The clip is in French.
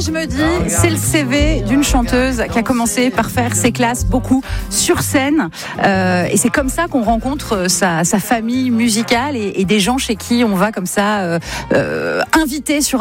je me dis, c'est le CV d'une chanteuse qui a commencé par faire ses classes beaucoup sur scène. Et c'est comme ça qu'on rencontre sa famille musicale et des gens chez qui on va comme ça inviter sur